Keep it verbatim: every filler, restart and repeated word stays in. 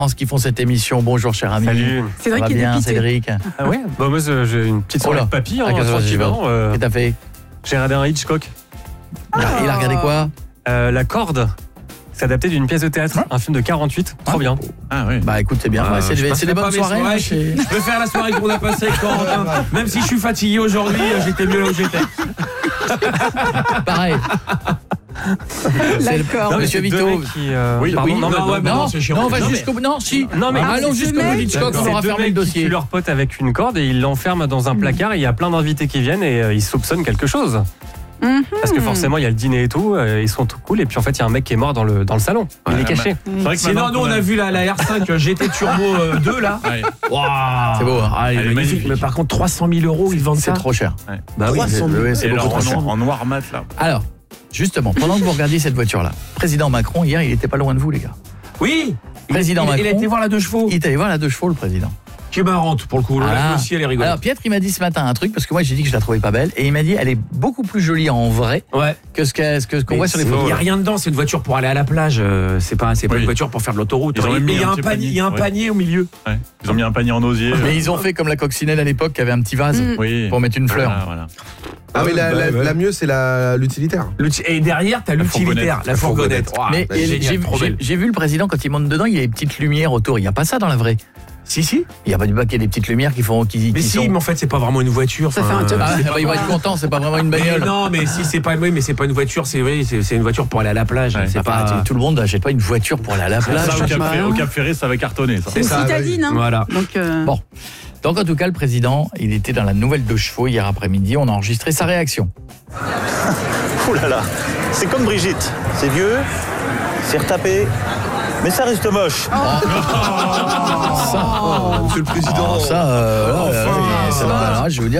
qui font cette émission. Bonjour cher ami. Salut. Ça va bien Cédric? Ah ouais. Bah moi j'ai une petite soirée de papy, hein, ah, tranquillement. Euh... Qu'est-ce que t'as fait? J'ai regardé un Hitchcock. Ah. Il a regardé quoi? euh, La Corde. C'est adapté d'une pièce de théâtre, hein un film de quarante-huit, trop ah. bien. Ah oui. Bah écoute, c'est bien. Ah, ouais, c'est des, des bonnes soirées. soirées chez... Je préfère la soirée qu'on a passée avec Corentin. Même si je suis fatigué aujourd'hui, j'étais mieux là où j'étais. Pareil. D'accord. Monsieur Vito. Qui, euh... Oui, pardon, oui, non, non, non, ouais, non, non, c'est chiant. Non, on va jusqu'au non, si. Non, mais ah, allons jusqu'au bout d'Hitchcock, on aura fermé le dossier. Ils tuent leur pote avec une corde et ils l'enferment dans un placard et il y a plein d'invités qui viennent et euh, ils soupçonnent quelque chose. Mm-hmm. Parce que forcément il y a le dîner et tout, euh, ils sont tout cool et puis en fait il y a un mec qui est mort dans le, dans le salon, il ouais, est caché. Bah, sinon nous on a vu la, la R cinq G T Turbo deux là. Ouais. Wow. C'est beau, hein. Ah, il est magnifique. magnifique. Mais par contre trois cent mille euros ils vendent ça. C'est trop cher. Ouais. Bah oui, trois cent mille. C'est beaucoup trop cher. En noir mat là. Alors, justement, pendant que vous regardiez cette voiture là, président Macron hier il était pas loin de vous les gars. Oui. Président il, Macron. Il a été voir la deux chevaux. Il est allé voir la deux chevaux le président. Qui est marrante pour le coup, ah. aussi elle est rigolote. Alors Pietre il m'a dit ce matin un truc parce que moi j'ai dit que je la trouvais pas belle et il m'a dit elle est beaucoup plus jolie en vrai ouais. que ce qu'on ce que, qu'on voit sur les photos. Il n'y a rien dedans, c'est une voiture pour aller à la plage, c'est pas c'est pas oui. une voiture pour faire de l'autoroute. Mais il y a un panier, il y a un panier au milieu. Ouais. Ils ont mis un panier en osier. Mais ils ont fait comme la coccinelle à l'époque qui avait un petit vase mmh. oui. pour mettre une fleur. Voilà, voilà. Ah mais la, la, la mieux c'est la l'utilitaire. Et derrière t'as l'utilitaire, la fourgonnette. Mais j'ai vu le président quand il monte dedans, il y a des petites lumières autour, il n'y a pas ça dans la vraie. Si, si. Il n'y a pas du bac, il y a des petites lumières qui font. Qui, mais qui si, sont... mais en fait, c'est pas vraiment une voiture. Ça fait un top. Ah, bah, il va être content, c'est pas vraiment une bagnole. Mais non, mais si, c'est pas, oui, mais c'est pas une voiture, c'est oui, c'est une voiture pour aller à la plage. Ouais, c'est pas, pas... Tout le monde n'achète pas une voiture pour aller à la plage. Ça, au, Cap Ferré, au Cap Ferré, ça va cartonner. C'est une citadine, hein. Voilà. Donc, euh... Bon. Donc, en tout cas, le président, il était dans la nouvelle deux chevaux hier après-midi. On a enregistré sa réaction. Ouh là là, c'est comme Brigitte. C'est vieux, c'est retapé. Mais ça reste moche. Oh. Ça, oh, monsieur le président. Oh, ça, euh, enfin. là, là, là, là, je veux dire.